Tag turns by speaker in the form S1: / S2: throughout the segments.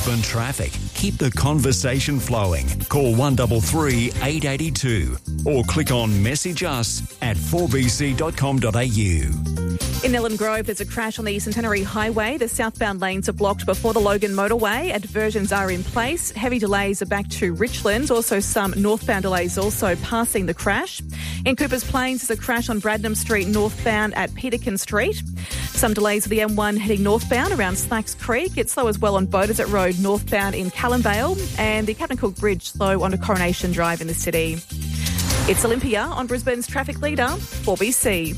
S1: Brisbane traffic. Keep the conversation flowing. Call 133 882 or click on message us at 4bc.com.au.
S2: In Ellen Grove, there's a crash on the Centenary Highway. The southbound lanes are blocked before the Logan motorway. Diversions are in place. Heavy delays are back to Richlands. Also, some northbound delays also passing the crash. In Coopers Plains, there's a crash on Bradnam Street northbound at Peterkin Street. Some delays for the M1 heading northbound around Slacks Creek. It's slow as well on Beaudesert Road northbound in Callumvale. And the Captain Cook Bridge slow onto Coronation Drive in the city. It's Olympia on Brisbane's traffic leader, 4BC.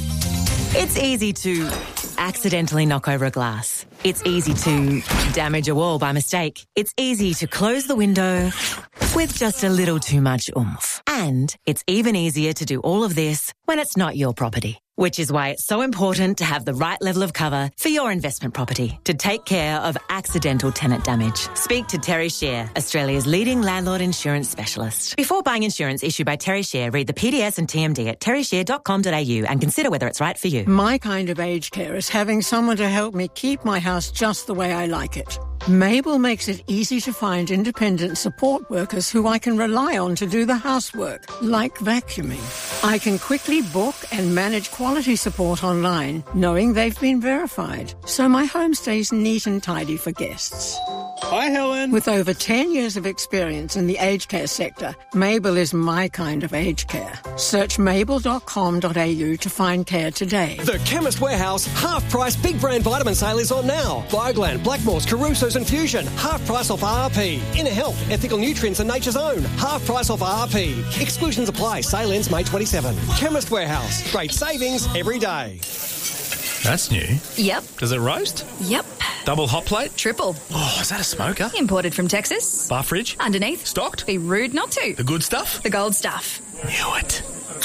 S3: It's easy to accidentally knock over a glass. It's easy to damage a wall by mistake. It's easy to close the window with just a little too much oomph. And it's even easier to do all of this when it's not your property. Which is why it's so important to have the right level of cover for your investment property to take care of accidental tenant damage. Speak to Terry Shear, Australia's leading landlord insurance specialist. Before buying insurance issued by Terry Shear, read the PDS and TMD at terryshear.com.au and consider whether it's right for you.
S4: My kind of aged care is having someone to help me keep my house just the way I like it. Mabel makes it easy to find independent support workers who I can rely on to do the housework, like vacuuming. I can quickly book and manage quality support online, knowing they've been verified, so my home stays neat and tidy for guests.
S5: Hi, Helen.
S4: With over 10 years of experience in the aged care sector, Mabel is my kind of aged care. Search mabel.com.au to find care today.
S5: The Chemist Warehouse half-price big brand vitamin sale is on now. Bioglan, Blackmore's, Caruso's and Fusion, half price off RP. Inner Health, Ethical Nutrients and Nature's Own, half price off RP. Exclusions apply. Sale ends May 27. Chemist Warehouse, great savings every day.
S6: That's new.
S7: Yep.
S6: Does it roast?
S7: Yep.
S6: Double hot plate?
S7: Triple.
S6: Oh, is that a smoker?
S7: Imported from Texas.
S6: Bar fridge?
S7: Underneath.
S6: Stocked?
S7: Be rude not to.
S6: The good stuff?
S7: The gold stuff.
S6: Knew it.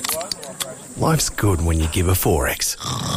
S8: Life's good when you give a 4X.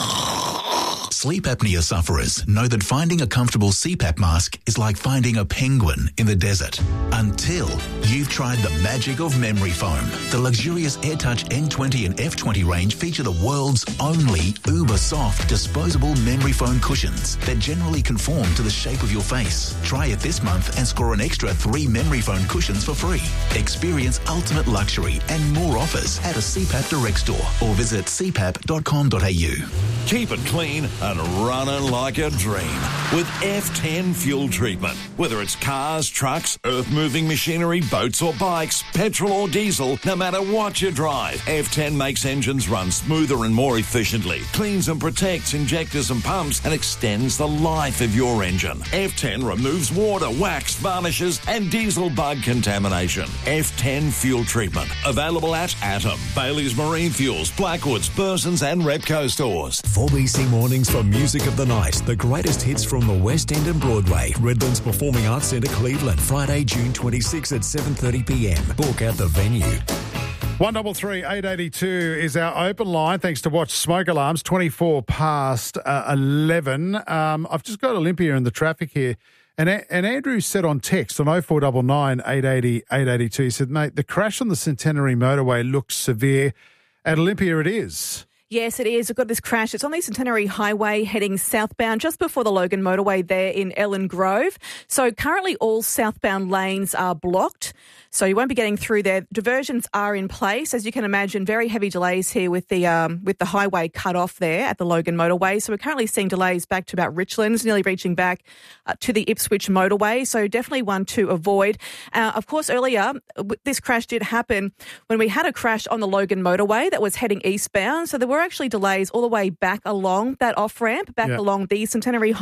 S9: Sleep apnea sufferers know that finding a comfortable CPAP mask is like finding a penguin in the desert. Until you've tried the magic of memory foam. The luxurious AirTouch N20 and F20 range feature the world's only uber-soft disposable memory foam cushions that generally conform to the shape of your face. Try it this month and score an extra 3 memory foam cushions for free. Experience ultimate luxury and more offers at a CPAP Direct store or visit cpap.com.au.
S10: Keep it clean and running like a dream with F10 fuel treatment. Whether it's cars, trucks, earth-moving machinery, boats or bikes, petrol or diesel, no matter what you drive, F10 makes engines run smoother and more efficiently, cleans and protects injectors and pumps, and extends the life of your engine. F10 removes water, wax, varnishes and diesel bug contamination. F10 fuel treatment. Available at Atom, Bailey's Marine Fuels, Blackwoods, Burson's and Repco stores.
S1: 4BC Mornings for Music of the Night. The greatest hits from the West End and Broadway. Redlands Performing Arts Centre, Cleveland. Friday, June 26 at 7:30pm. Book at the venue.
S11: 133 882 is our open line. Thanks to Watch Smoke Alarms. 24 past 11. I've just got Olympia in the traffic here. And Andrew said on text on 0499 880 882, he said, mate, the crash on the Centenary motorway looks severe. At Olympia it is.
S2: Yes, it is. We've got this crash. It's on the Centenary Highway heading southbound just before the Logan motorway there in Ellen Grove. So currently all southbound lanes are blocked. So you won't be getting through there. Diversions are in place. As you can imagine, very heavy delays here with the highway cut off there at the Logan motorway. So we're currently seeing delays back to about Richlands, nearly reaching back to the Ipswich motorway. So definitely one to avoid. Of course, earlier, this crash did happen when we had a crash on the Logan motorway that was heading eastbound. So there were actually delays all the way back along that off-ramp, along the Centenary Highway.